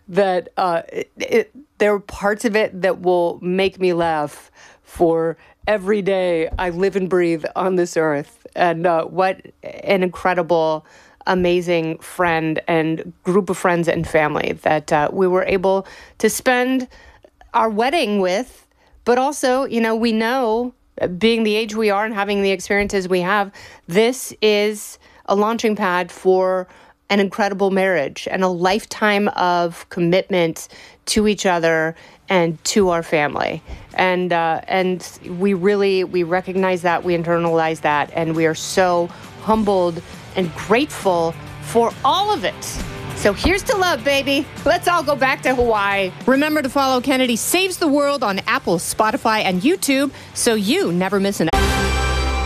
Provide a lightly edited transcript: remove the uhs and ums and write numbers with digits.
that there are parts of it that will make me laugh for every day I live and breathe on this earth. And what an incredible, amazing friend and group of friends and family that we were able to spend our wedding with. But also, we know, being the age we are and having the experiences we have, this is a launching pad for an incredible marriage and a lifetime of commitment to each other and to our family. And we recognize that, we internalize that, and we are so humbled and grateful for all of it. So here's to love, baby. Let's all go back to Hawaii. Remember to follow Kennedy Saves the World on Apple, Spotify, and YouTube so you never miss an episode.